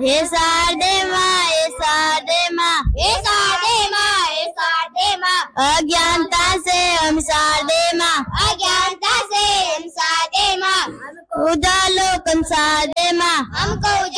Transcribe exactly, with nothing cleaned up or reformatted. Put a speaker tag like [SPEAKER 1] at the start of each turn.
[SPEAKER 1] हे शारदे माँ, हे शारदे माँ,
[SPEAKER 2] हे शारदे माँ, हे शारदे माँ,
[SPEAKER 1] अज्ञानता से हम शारदे माँ,
[SPEAKER 2] अज्ञानता से हम शारदे माँ,
[SPEAKER 1] उजालो कम शारदे माँ,
[SPEAKER 2] हमको